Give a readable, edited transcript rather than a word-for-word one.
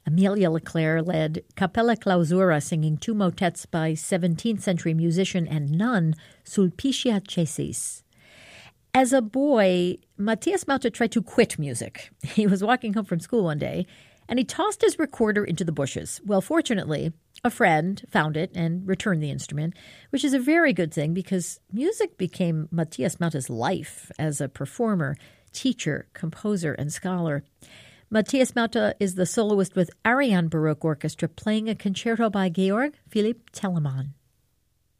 Amelia Leclerc led Capella Clausura, singing two motets by 17th century musician and nun Sulpicia Cesis. As a boy, Matthias Mauta tried to quit music. He was walking home from school one day, and he tossed his recorder into the bushes. Well, fortunately, a friend found it and returned the instrument, which is a very good thing because music became Matthias Mauta's life as a performer, teacher, composer, and scholar. Matthias Mauta is the soloist with Ariane Baroque Orchestra playing a concerto by Georg Philipp Telemann.